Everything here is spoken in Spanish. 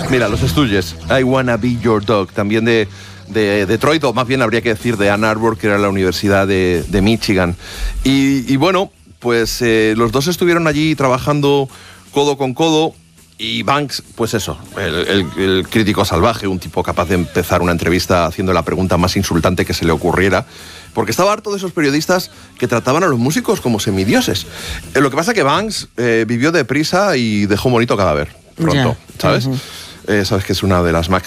Mira, los Stooges, I Wanna Be Your Dog, también de Detroit, o más bien habría que decir de Ann Arbor, que era la Universidad de Michigan. Y bueno, pues los dos estuvieron allí trabajando codo con codo. Y Banks, pues eso, el crítico salvaje, un tipo capaz de empezar una entrevista haciendo la pregunta más insultante que se le ocurriera, porque estaba harto de esos periodistas que trataban a los músicos como semidioses. Lo que pasa es que Banks vivió deprisa y dejó un bonito cadáver pronto, ¿sabes? Sabes que es una de las